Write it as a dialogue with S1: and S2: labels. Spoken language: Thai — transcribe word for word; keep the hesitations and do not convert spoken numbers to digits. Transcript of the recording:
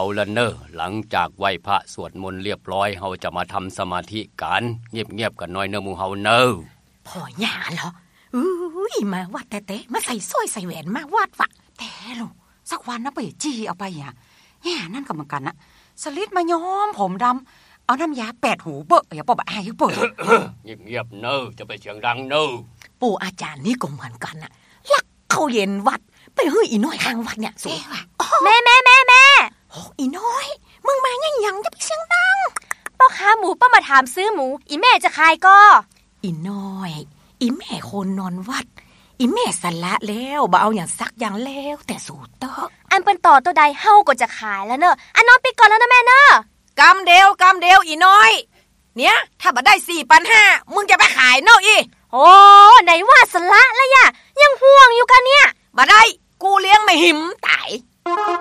S1: ละเนอะหลังจากไหว้พระสวดมนต์เรียบร้อยเฮาจะมาทำสมาธิกันเงียบๆกันหน่อยเนอะหมู่เฮาเนอะ
S2: พ่อหย่าเหรออุ้ยมาวัดแต่ๆมาใส่สร้อยใส่แหวนมาวัดวะแต่ลูกสักวันนะไปจี้เอาไปอ่ะแย่นั่นก็เหมือนกันนะสลิดมาย้อมผมดำเอาน้ำยาแปดหูเบอะอย่าปอบอายเปิด
S1: เงียบๆเนอะจะไปเสียงดังเนอะ
S2: ปู่อาจารย์นี่ก็เหมือนกันน่ะลักเข้าเย็นวัดไปเฮ้ยอีน้อยข้างวัดเนี่ยสู
S3: แม่แม่แม่แม่
S2: โอ้อีน้อยมึงมายังยังจะไปเสียงดัง
S3: พ่อค้าหมูป้ามาถามซื้อหมูอีแม่จะขายก็
S2: อีน้อยอีแม่คนนอนวัดอีแม่สละแล้วบ่เอาอย่างซักอย่างแล้วแต่สูตรเตอะ
S3: อันเป็นต่อตัวใดเฮาก็จะขายแล้วเนอะอันนอนไปก่อนแล้วนะแม่เนอะ
S2: กำเดียวกำเดียวอีน้อยเนี่ยถ้าบ่ได้สี่พันห้ามึงจะไปขายเนาะอี
S3: โอ้ไหนว่าสละแล้วย่ะยังห่วงอยู่กันเนี่ย
S2: บ่ได้กูเลี้ยงไม่หิมตาย